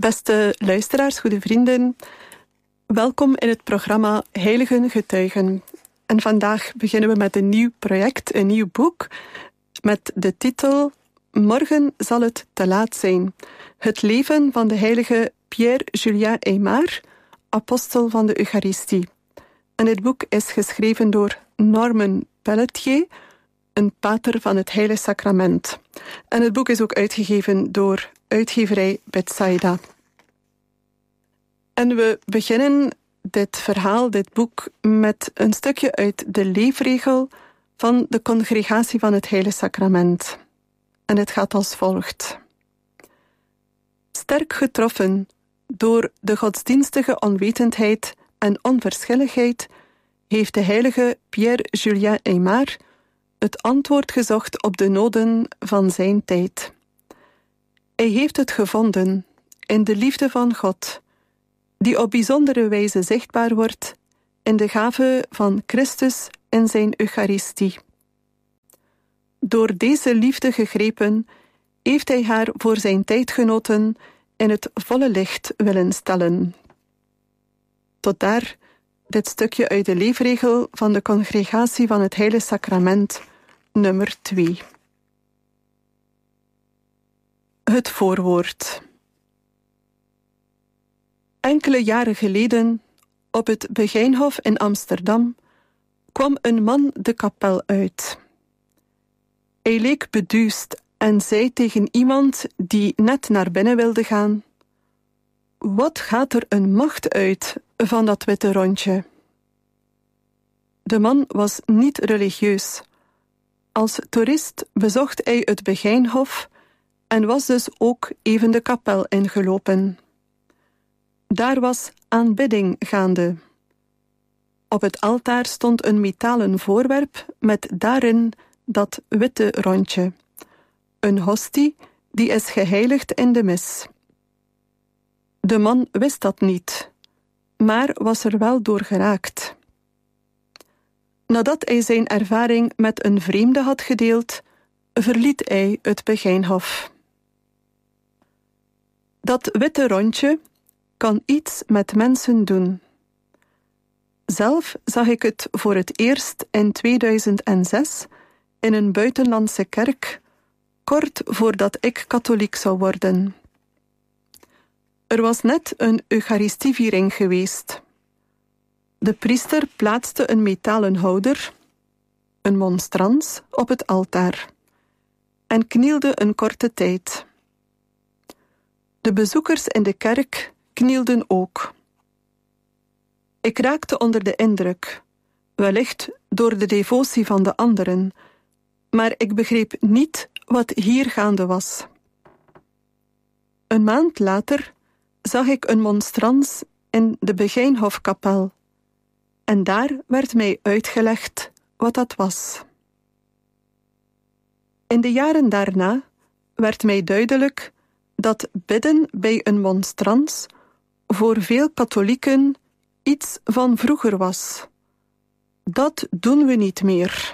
Beste luisteraars, goede vrienden, welkom in het programma Heiligen Getuigen. En vandaag beginnen we met een nieuw project, een nieuw boek, met de titel Morgen zal het te laat zijn. Het leven van de heilige Pierre-Julien Aymar, apostel van de Eucharistie. En dit boek is geschreven door Norman Pelletier, een pater van het Heilige Sacrament. En het boek is ook uitgegeven door uitgeverij Bethsaida. En we beginnen dit verhaal, dit boek, met een stukje uit de leefregel van de Congregatie van het Heilige Sacrament. En het gaat als volgt. Sterk getroffen door de godsdienstige onwetendheid en onverschilligheid heeft de heilige Pierre-Julien Aymar het antwoord gezocht op de noden van zijn tijd. Hij heeft het gevonden in de liefde van God, die op bijzondere wijze zichtbaar wordt in de gave van Christus in zijn Eucharistie. Door deze liefde gegrepen heeft hij haar voor zijn tijdgenoten in het volle licht willen stellen. Tot daar dit stukje uit de leefregel van de Congregatie van het Heilige Sacrament, nummer 2. Het voorwoord. Enkele jaren geleden, op het Begijnhof in Amsterdam, kwam een man de kapel uit. Hij leek beduusd en zei tegen iemand die net naar binnen wilde gaan: "Wat gaat er een macht uit van dat witte rondje?" De man was niet religieus. Als toerist bezocht hij het Begijnhof en was dus ook even de kapel ingelopen. Daar was aanbidding gaande. Op het altaar stond een metalen voorwerp met daarin dat witte rondje. Een hostie die is geheiligd in de mis. De man wist dat niet, maar was er wel door geraakt. Nadat hij zijn ervaring met een vreemde had gedeeld, verliet hij het Begijnhof. Dat witte rondje kan iets met mensen doen. Zelf zag ik het voor het eerst in 2006 in een buitenlandse kerk, kort voordat ik katholiek zou worden. Er was net een Eucharistieviering geweest. De priester plaatste een metalen houder, een monstrans, op het altaar en knielde een korte tijd. De bezoekers in de kerk knielden ook. Ik raakte onder de indruk, wellicht door de devotie van de anderen, maar ik begreep niet wat hier gaande was. Een maand later zag ik een monstrans in de Begijnhofkapel en daar werd mij uitgelegd wat dat was. In de jaren daarna werd mij duidelijk dat bidden bij een monstrans voor veel katholieken iets van vroeger was. Dat doen we niet meer.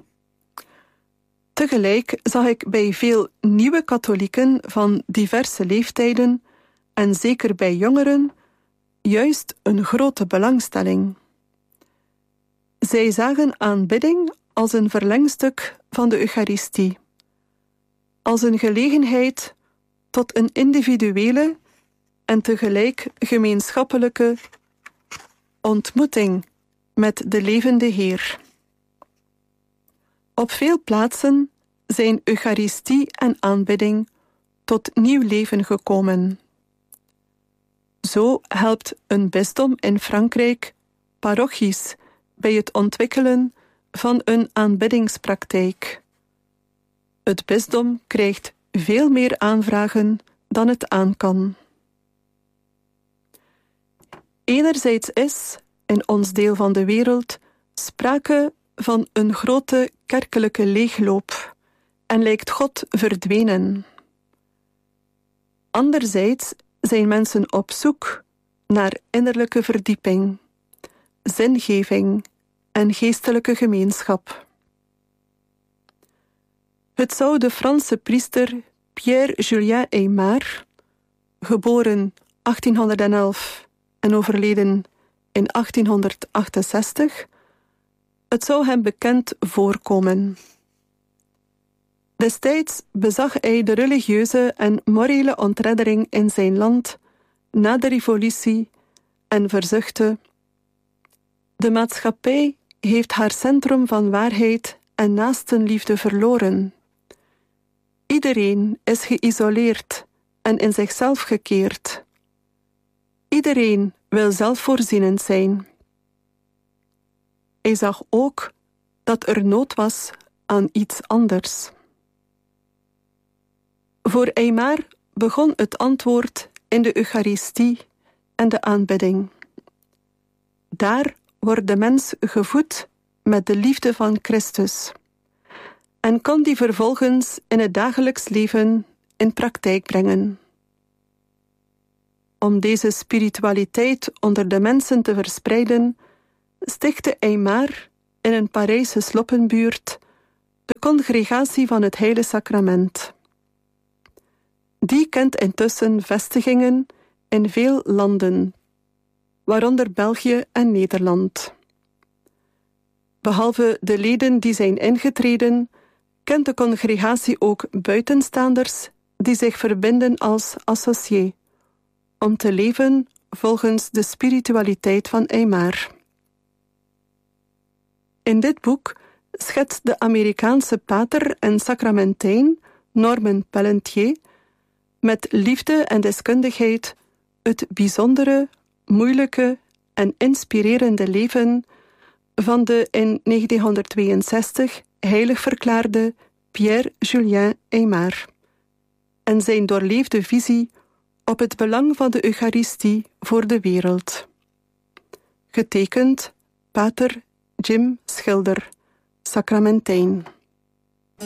Tegelijk zag ik bij veel nieuwe katholieken van diverse leeftijden, en zeker bij jongeren, juist een grote belangstelling. Zij zagen aanbidding als een verlengstuk van de Eucharistie, als een gelegenheid tot een individuele en tegelijk gemeenschappelijke ontmoeting met de levende Heer. Op veel plaatsen zijn Eucharistie en aanbidding tot nieuw leven gekomen. Zo helpt een bisdom in Frankrijk parochies bij het ontwikkelen van een aanbiddingspraktijk. Het bisdom krijgt veel meer aanvragen dan het aan kan. Enerzijds is, in ons deel van de wereld, sprake van een grote kerkelijke leegloop en lijkt God verdwenen. Anderzijds zijn mensen op zoek naar innerlijke verdieping, zingeving en geestelijke gemeenschap. Het zou de Franse priester Pierre-Julien Aymar, geboren 1811 en overleden in 1868, het zou hem bekend voorkomen. Destijds bezag hij de religieuze en morele ontreddering in zijn land na de revolutie en verzuchtte: de maatschappij heeft haar centrum van waarheid en naastenliefde verloren. Iedereen is geïsoleerd en in zichzelf gekeerd. Iedereen wil zelfvoorzienend zijn. Hij zag ook dat er nood was aan iets anders. Voor Aymar begon het antwoord in de Eucharistie en de aanbidding. Daar wordt de mens gevoed met de liefde van Christus en kan die vervolgens in het dagelijks leven in praktijk brengen. Om deze spiritualiteit onder de mensen te verspreiden, stichtte Aymar in een Parijse sloppenbuurt de Congregatie van het Heilige Sacrament. Die kent intussen vestigingen in veel landen, waaronder België en Nederland. Behalve de leden die zijn ingetreden, kent de congregatie ook buitenstaanders die zich verbinden als associé, om te leven volgens de spiritualiteit van Aymar. In dit boek schetst de Amerikaanse pater en sacramentijn Norman Pelletier met liefde en deskundigheid het bijzondere, moeilijke en inspirerende leven van de in 1962 heilig verklaarde Pierre-Julien Aymar en zijn doorleefde visie op het belang van de Eucharistie voor de wereld. Getekend Pater Jim Schilder, sacramentijn.